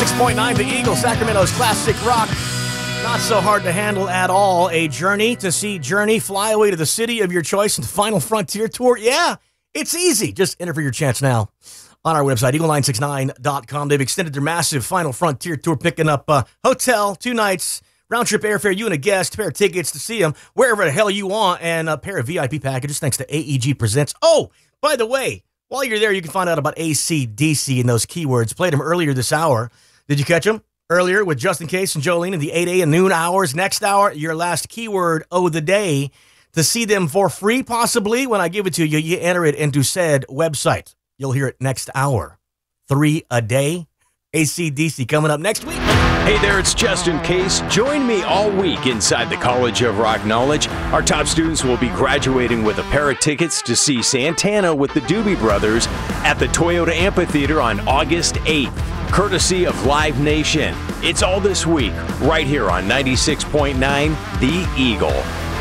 96.9 The Eagle, Sacramento's classic rock. Not so hard to handle at all. A journey to see Journey fly away to the city of your choice and Final Frontier Tour. Yeah, it's easy. Just enter for your chance now on our website, eagle969.com. They've extended their massive Final Frontier Tour, picking up a hotel, 2 nights, round-trip airfare, you and a guest, pair of tickets to see them wherever the hell you want, and a pair of VIP packages thanks to AEG Presents. Oh, by the way, while you're there, you can find out about AC/DC and those keywords. Played them earlier this hour. Did you catch them? Earlier with Justin Case and Jolene in the 8 a.m. and noon hours. Next hour, your last keyword of the day. To see them for free, possibly, when I give it to you, you enter it into said website. You'll hear it next hour. 3 a day. AC/DC coming up next week. Hey there, it's Justin Case. Join me all week inside the College of Rock Knowledge. Our top students will be graduating with a pair of tickets to see Santana with the Doobie Brothers at the Toyota Amphitheater on August 8th, courtesy of Live Nation. It's all this week, right here on 96.9 The Eagle.